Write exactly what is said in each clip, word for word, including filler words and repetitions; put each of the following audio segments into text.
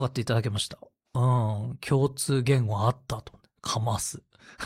わっていただけました。うん。共通言語あったと思って。かます。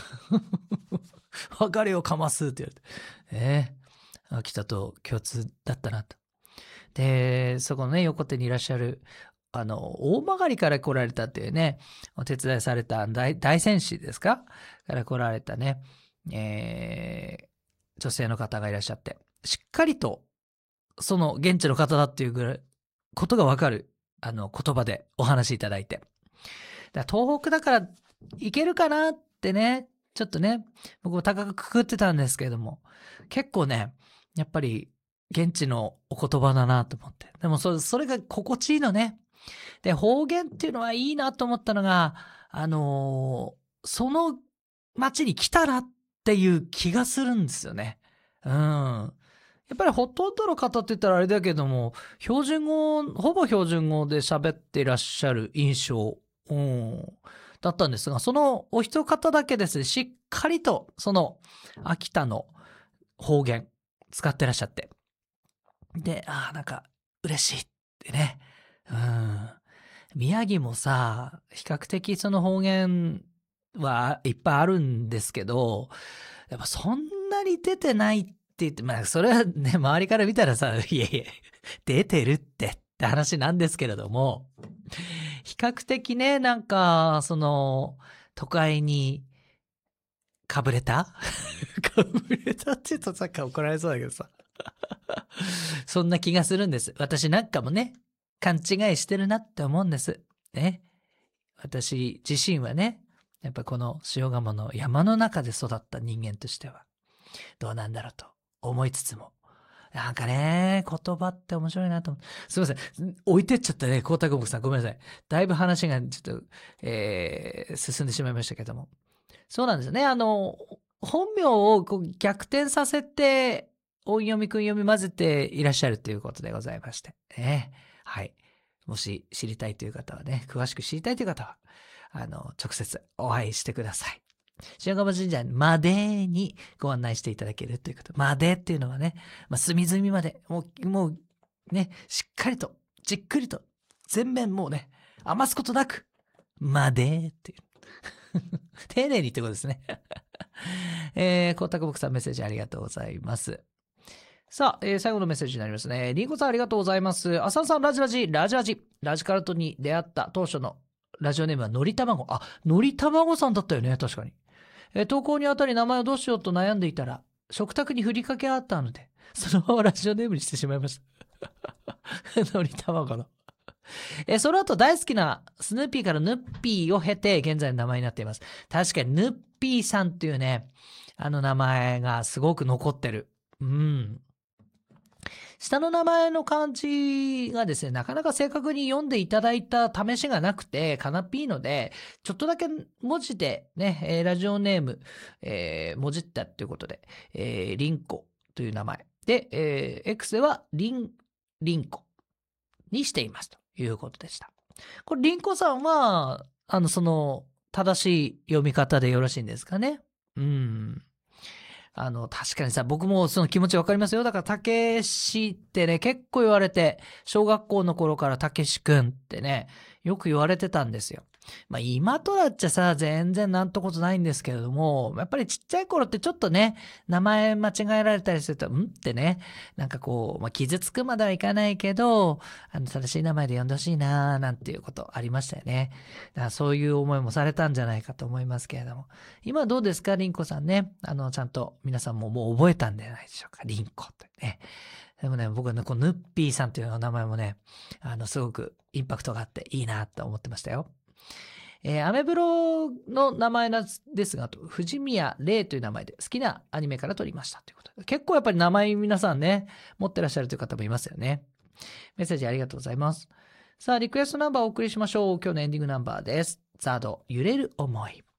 別れをかますって言われて。えー、秋田と共通だったなと。で、そこのね、横手にいらっしゃる、あの、大曲から来られたっていうね、お手伝いされた大大仙市ですかから来られたね、えー、女性の方がいらっしゃって、しっかりと、その現地の方だっていうぐらい、ことがわかる、あの、言葉でお話しいただいて。だから東北だからいけるかなってね、ちょっとね、僕も高くくくってたんですけれども、結構ね、やっぱり現地のお言葉だなと思って。でもそれ、それが心地いいのね。で、方言っていうのはいいなと思ったのが、あのーその町に来たらっていう気がするんですよね。うん。やっぱりほとんどの方って言ったらあれだけども、標準語、ほぼ標準語で喋っていらっしゃる印象、うん、だったんですが、そのお一方だけですね、しっかりとその秋田の方言使ってらっしゃって。で、ああ、なんか嬉しいってね。うん。宮城もさ、比較的その方言はいっぱいあるんですけど、やっぱそんなに出てないって言って、まあそれはね、周りから見たらさ、いえいえ、出てるってって話なんですけれども、比較的ね、なんか、その、都会にかぶれたかぶれたって言うとさっき怒られそうだけどさ。そんな気がするんです。私なんかもね、勘違いしてるなって思うんです。ね。私自身はね、やっぱこの塩釜の山の中で育った人間としては、どうなんだろうと思いつつも、なんかね、言葉って面白いなと思って。すいません。置いてっちゃったね、光沢木さん。ごめんなさい。だいぶ話がちょっと、えー、進んでしまいましたけども。そうなんですよね。あの、本名をこう逆転させて、音読み、訓読み混ぜていらっしゃるということでございまして。ね。はい。もし知りたいという方はね、詳しく知りたいという方は、あの、直接お会いしてください。塩釜神社までにご案内していただけるということ。までっていうのはね、まあ、隅々まで、もう、もう、ね、しっかりと、じっくりと、全面もうね、余すことなく、までっていう。丁寧にってことですね。えー、光沢僕さんメッセージありがとうございます。さあ、えー、最後のメッセージになりますね。リンゴさんありがとうございます。浅野さん、ラジラジ、ラジラジ、ラジカルトに出会った当初のラジオネームはのりたまご。あ、のりたまごさんだったよね、確かに。えー投稿にあたり名前をどうしようと悩んでいたら、食卓にふりかけあったので、そのままラジオネームにしてしまいました。のりたまごの。えーその後大好きなスヌーピーからヌッピーを経て現在の名前になっています。確かにヌッピーさんっていうね、あの名前がすごく残ってる。うん。下の名前の漢字がですね、なかなか正確に読んでいただいた試しがなくて、かなっぴーので、ちょっとだけ文字でね、えーラジオネーム、えー、文字ったっていうことで、えー、リンコという名前。で、えー、X ではリン、リンコにしていますということでした。これ、リンコさんは、あの、その、正しい読み方でよろしいんですかね。うん。あの、確かにさ、僕もその気持ちわかりますよ。だから、たけしってね、結構言われて、小学校の頃からたけしくんってね、よく言われてたんですよ。まあ、今となっちゃさ、全然なんとことないんですけれども、やっぱりちっちゃい頃ってちょっとね、名前間違えられたりすると、んってね、なんかこう、まあ、傷つくまではいかないけど、あの、正しい名前で呼んでほしいなーなんていうことありましたよね。だからそういう思いもされたんじゃないかと思いますけれども。今どうですか、リンコさんね。あの、ちゃんと皆さんももう覚えたんじゃないでしょうか。リンコってね。でもね、僕はね、このヌッピーさんという名前もね、あの、すごくインパクトがあっていいなと思ってましたよ。えーアメブロの名前なんですが、藤宮玲という名前で好きなアニメから取りましたということで。結構やっぱり名前皆さんね、持ってらっしゃるという方もいますよね。メッセージありがとうございます。さあ、リクエストナンバーをお送りしましょう。今日のエンディングナンバーです。ザード、揺れる思い。